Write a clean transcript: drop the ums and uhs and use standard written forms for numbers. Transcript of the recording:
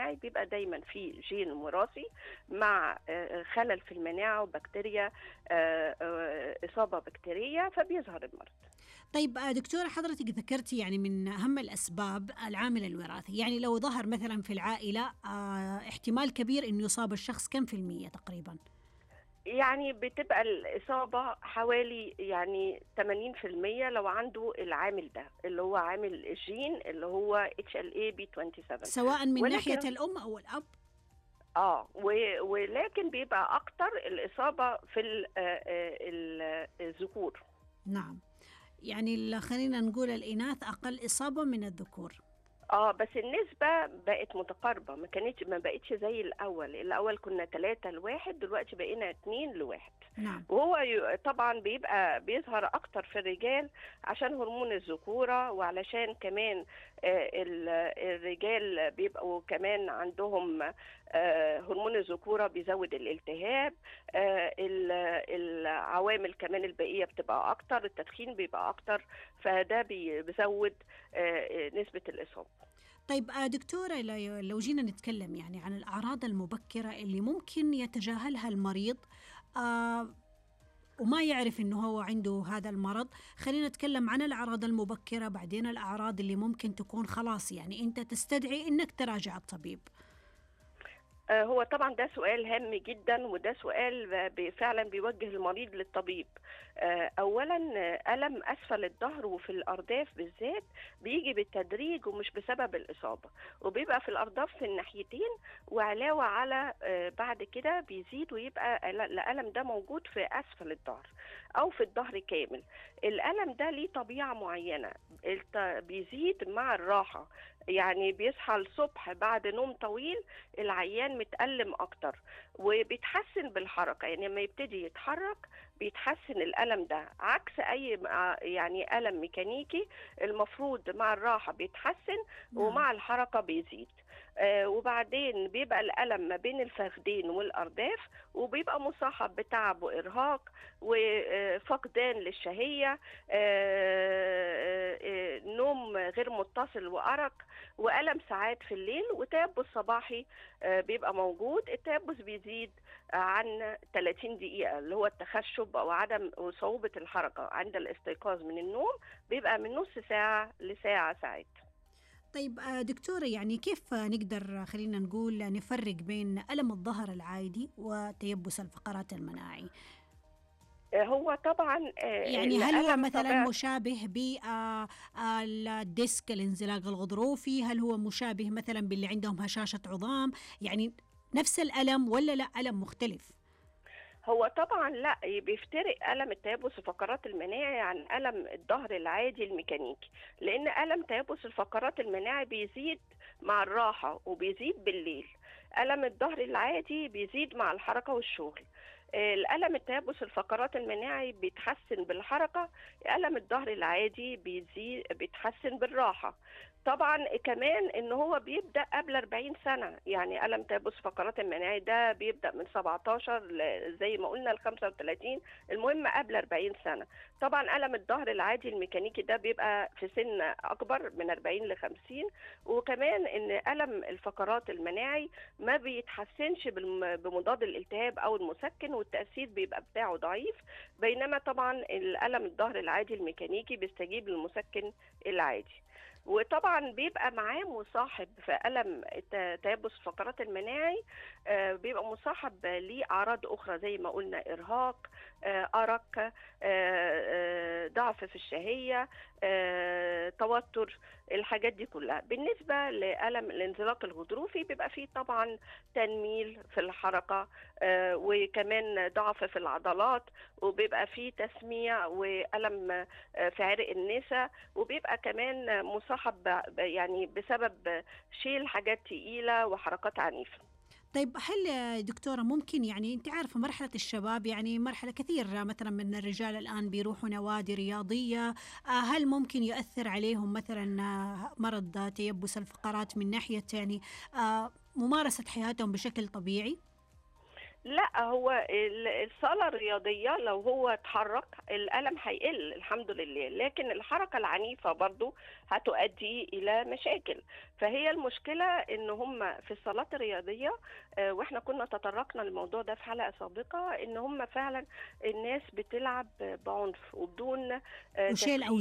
المناعي بيبقى دايما في جين وراثي مع خلل في المناعة وبكتيريا، إصابة بكتيرية، فبيظهر المرض. طيب دكتورة، حضرتك ذكرتي يعني من أهم الأسباب العامل الوراثي، يعني لو ظهر مثلا في العائلة احتمال كبير إنه يصاب الشخص كم في المية تقريبا؟ يعني بتبقى الإصابة حوالي يعني 80% لو عنده العامل ده اللي هو عامل الجين اللي هو HLA-B27. سواء من ناحية ولكن الأم أو الأب؟ ولكن بيبقى أكتر الإصابة في الذكور. نعم، يعني خلينا نقول الإناث أقل إصابة من الذكور. بس النسبة بقت متقاربة، ما بقتش زي الأول كنا 3-1، دلوقتي بقينا 2-1. نعم. وهو طبعا بيبقى بيظهر أكتر في الرجال عشان هرمون الذكورة، وعلشان كمان الرجال بيبقوا كمان عندهم هرمون الذكورة بيزود الالتهاب، العوامل كمان البيئية بتبقى أكتر، التدخين بيبقى أكتر، فده بيزود نسبة الإصابة. طيب دكتورة، لو جينا نتكلم يعني عن الأعراض المبكرة اللي ممكن يتجاهلها المريض وما يعرف إنه هو عنده هذا المرض، خلينا نتكلم عن الأعراض المبكرة، بعدين الأعراض اللي ممكن تكون خلاص يعني أنت تستدعي إنك تراجع الطبيب. هو طبعا ده سؤال هام جدا، وده سؤال فعلا بيوجه المريض للطبيب. اولا ألم اسفل الظهر وفي الارداف بالذات بيجي بالتدريج ومش بسبب الاصابه، وبيبقى في الارداف في الناحيتين، وعلاوه على بعد كده بيزيد ويبقى الالم ده موجود في اسفل الظهر او في الظهر كامل. الالم ده ليه طبيعه معينه، بيزيد مع الراحه، يعني بيصحى الصبح بعد نوم طويل العيان متألم أكتر، وبيتحسن بالحركة، يعني لما يبتدي يتحرك بيتحسن الألم ده، عكس أي يعني ألم ميكانيكي المفروض مع الراحة بيتحسن ومع الحركة بيزيد. وبعدين بيبقى الألم ما بين الفخذين والأرداف، وبيبقى مصاحب بتعب وإرهاق وفقدان للشهية، نوم غير متصل وأرق، وألم ساعات في الليل، وتيبس صباحي بيبقى موجود. التيبس بيزيد عن 30 دقيقة اللي هو التخشب أو عدم صعوبة الحركة عند الاستيقاظ من النوم، بيبقى من نص ساعة لساعة ساعات. طيب دكتورة، يعني كيف نقدر خلينا نقول نفرق بين ألم الظهر العادي وتيبس الفقرات المناعي؟ هو طبعا يعني هل هو مثلا مشابه بالديسك الانزلاق الغضروفي؟ هل هو مشابه مثلا باللي عندهم هشاشة عظام؟ يعني نفس الألم ولا لا ألم مختلف؟ هو طبعا لا، بيفترق ألم التيبس الفقرات المناعي عن ألم الظهر العادي الميكانيكي، لأن ألم تيبس الفقرات المناعي بيزيد مع الراحة وبيزيد بالليل. ألم الظهر العادي بيزيد مع الحركة والشغل. الألم التيبس الفقرات المناعي بيتحسن بالحركة، ألم الظهر العادي بيتحسن بالراحة. طبعا كمان ان هو بيبدأ قبل 40 سنة، يعني ألم تيبس فقرات المناعي ده بيبدأ من 17 زي ما قلنا ل 35، المهم قبل 40 سنة. طبعا ألم الظهر العادي الميكانيكي ده بيبقى في سن أكبر من 40 ل 50، وكمان ان ألم الفقرات المناعي ما بيتحسنش بمضاد الالتهاب أو المسكن، والتأثير بيبقى بتاعه ضعيف، بينما طبعا الألم الظهر العادي الميكانيكي بيستجيب للمسكن العادي. وطبعا بيبقى معاه مصاحب في ألم تيبس الفقرات المناعي، بيبقى مصاحب ليه أعراض أخرى زي ما قلنا، إرهاق، أرق، ضعف في الشهية، توتر، الحاجات دي كلها. بالنسبة لألم الانزلاق الغضروفي بيبقى فيه طبعا تنميل في الحركة، وكمان ضعف في العضلات، وبيبقى فيه تسميع وألم في عرق النسا، وبيبقى كمان مصاحب يعني بسبب شيل حاجات تقيلة وحركات عنيفة. طيب هل دكتورة ممكن، يعني أنت عارفة مرحلة الشباب يعني مرحلة كثير مثلا من الرجال الآن بيروحوا نوادي رياضية، هل ممكن يؤثر عليهم مثلا مرض تيبس الفقرات من ناحية يعني ممارسة حياتهم بشكل طبيعي؟ لا، هو الصالة الرياضية لو هو اتحرك الألم هيقل الحمد لله، لكن الحركة العنيفة برضو هتؤدي إلى مشاكل. فهي المشكلة إن هم في الصالات الرياضية، وإحنا كنا تطرقنا للموضوع ده في حلقة سابقة، إن هم فعلا الناس بتلعب بعنف وبدون وشيل تسخين